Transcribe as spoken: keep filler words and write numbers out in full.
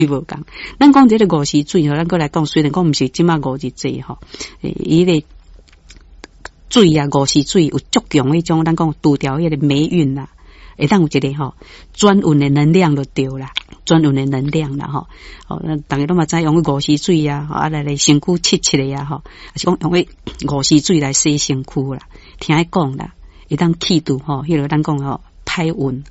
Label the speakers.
Speaker 1: 无共。咱讲这个五时水吼，咱过来讲，虽然讲毋是即马五日节吼，诶，伊个水啊，五时水有足强迄种，咱讲除掉迄个霉运啦，会当有一个吼转运的能量就对啦，转运的能量啦吼。哦，那大家都嘛知用五时水啊，啊来来身躯切切的啊吼，还是讲用个五时水来洗身躯啦，听伊讲啦，会当气度吼，迄个咱讲吼歹运。